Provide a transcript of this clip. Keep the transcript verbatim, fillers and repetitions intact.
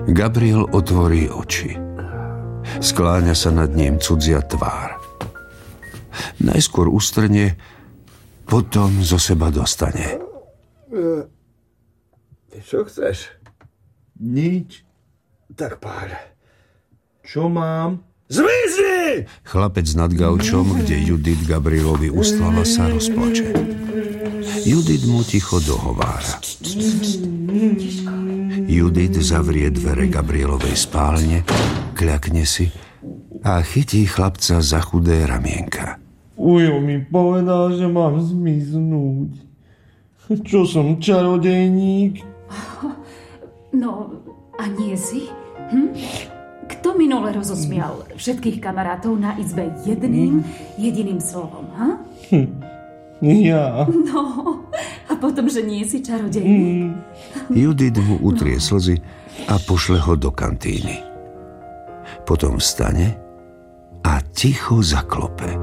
Gabriel otvorí oči. Skláňa sa nad ním cudzia tvár. Najskôr ustrne, potom zo seba dostane. Ty čo chceš? Nič. Tak pár. Čo mám? Zmizni! Chlapec nad gaučom, kde Judith Gabrielovi ustlala, sa rozplače. Judith mu ticho dohovára. Judith zavrie dvere Gabrielovej spálne, kľakne si a chytí chlapca za chudé ramienka. Ujo mi povedal, že mám zmiznúť. Čo som, čarodejník? No, a nie si? Hm? Kto minule rozosmial všetkých kamarátov na izbe jedným, jediným slovom, ha? Hm, ja. No, a potom, že nie si čarodejník. Hm. Judith mu utrie slzy a pošle ho do kantíny. Potom vstane a ticho zaklope.